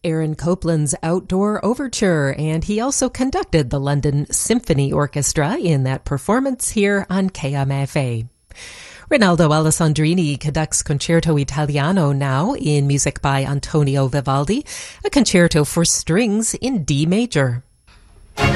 Aaron Copland's Outdoor Overture, and he also conducted the London Symphony Orchestra in that performance here on KMFA. Rinaldo Alessandrini conducts Concerto Italiano now in music by Antonio Vivaldi, a concerto for strings in D major.